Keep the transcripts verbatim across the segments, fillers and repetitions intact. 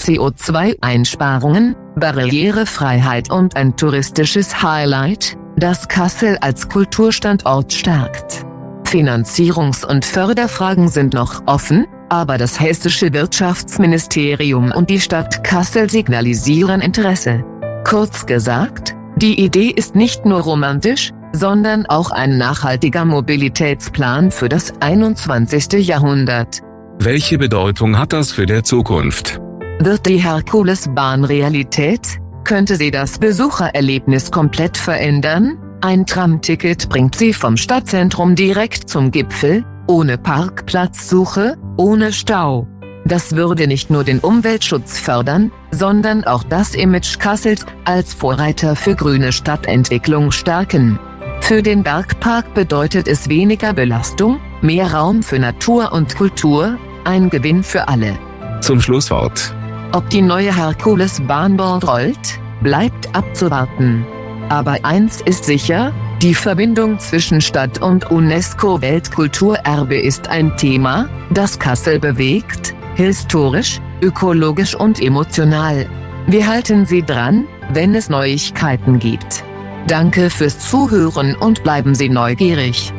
C O zwei Einsparungen, Barrierefreiheit und ein touristisches Highlight, das Kassel als Kulturstandort stärkt. Finanzierungs- und Förderfragen sind noch offen, aber das hessische Wirtschaftsministerium und die Stadt Kassel signalisieren Interesse. Kurz gesagt, die Idee ist nicht nur romantisch, sondern auch ein nachhaltiger Mobilitätsplan für das einundzwanzigste Jahrhundert. Welche Bedeutung hat das für die Zukunft? Wird die Herkulesbahn Realität, könnte sie das Besuchererlebnis komplett verändern. Ein Tramticket bringt sie vom Stadtzentrum direkt zum Gipfel, ohne Parkplatzsuche, ohne Stau. Das würde nicht nur den Umweltschutz fördern, sondern auch das Image Kassels als Vorreiter für grüne Stadtentwicklung stärken. Für den Bergpark bedeutet es weniger Belastung, mehr Raum für Natur und Kultur, ein Gewinn für alle. Zum Schlusswort. Ob die neue Herkulesbahn Bord rollt, bleibt abzuwarten. Aber eins ist sicher, die Verbindung zwischen Stadt und UNESCO-Weltkulturerbe ist ein Thema, das Kassel bewegt, historisch, ökologisch und emotional. Wir halten Sie dran, wenn es Neuigkeiten gibt. Danke fürs Zuhören und bleiben Sie neugierig.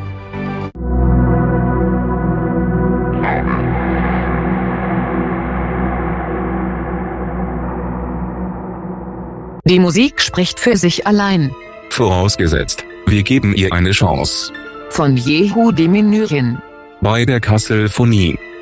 Die Musik spricht für sich allein. Vorausgesetzt, wir geben ihr eine Chance. Von Yehudi Menuhin. Bei der Kasselphonie.